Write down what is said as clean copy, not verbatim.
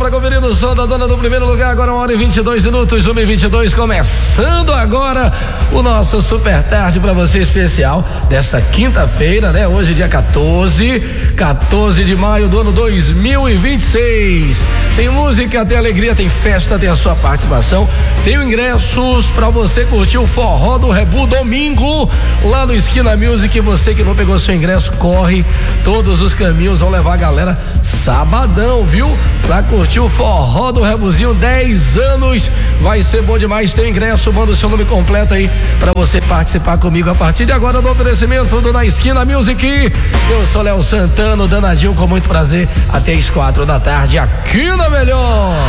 pra conferir o som da dona do primeiro lugar, agora 1h22, 1h22, começando agora o nosso Super Tarde pra você especial desta quinta-feira, né? Hoje dia 14 de maio do ano 2026. Tem música, tem alegria, tem festa, tem a sua participação, tem ingressos pra você curtir o Forró do Rebu domingo lá no Esquina Music. Você que não pegou seu ingresso, corre, todos os caminhos vão levar a galera sabadão, viu? Pra curtir o Forró do Rebuzinho, 10 anos, vai ser bom demais. Tem ingresso, manda o seu nome completo aí pra você participar comigo a partir de agora do oferecimento do Na Esquina Music. Eu sou Léo Santana, o Danadinho, com muito prazer, até as 4 da tarde aqui na Melhor.